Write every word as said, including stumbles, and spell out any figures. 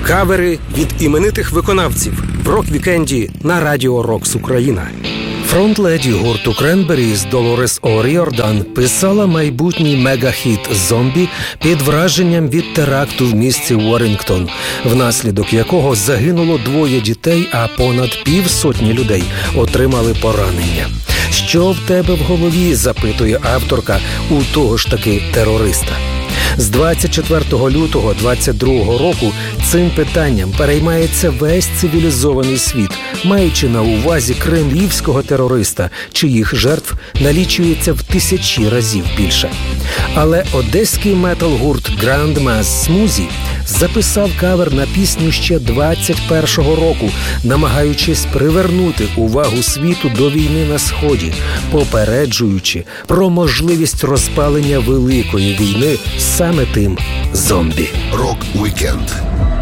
Кавери від іменитих виконавців в рок-вікенді на Радіо Рокс Україна. Фронтледі гурту Кренберіс Долорес О'Ріордан писала майбутній мегахіт «Зомбі» під враженням від теракту в місті Уоррінгтон, внаслідок якого загинуло двоє дітей, а понад півсотні людей отримали поранення. «Що в тебе в голові?» – запитує авторка у того ж таки терориста. З двадцять четвертого лютого двадцять другого року цим питанням переймається весь цивілізований світ, маючи на увазі кремлівського терориста, чиїх жертв налічується в тисячі разів більше. Але одеський метал-гурт Grandma's Smoothie записав кавер на пісню ще двадцять першого року, намагаючись привернути увагу світу до війни на Сході, попереджуючи про можливість розпалення великої війни саме тим зомбі. Рок-вікенд